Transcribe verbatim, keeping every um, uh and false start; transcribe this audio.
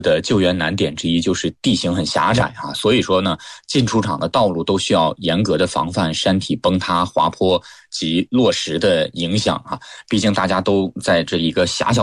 的救援难点之一就是地形很狭窄啊，所以说呢，进出场的道路都需要严格的防范山体崩塌、滑坡及落石的影响啊。毕竟大家都在这一个狭小